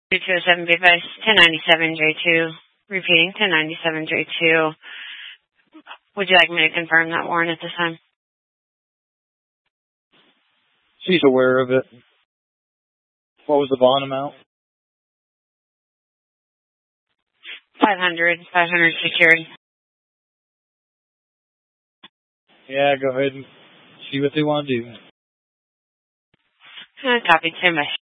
207 Bevis, 1097J2. Repeating, 1097J2. Would you like me to confirm that warrant at this time? She's aware of it. What was the bond amount? 500 secured. Yeah, go ahead and see what they want to do. Copy, 10 by